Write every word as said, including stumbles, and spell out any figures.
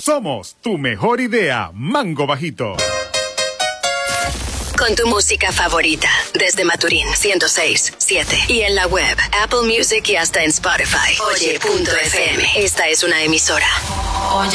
Somos tu mejor idea, Mango Bajito. Con tu música favorita, desde Maturín ciento seis punto siete y en la web, Apple Music y hasta en Spotify. Oye punto f m. Esta es una emisora. Oye.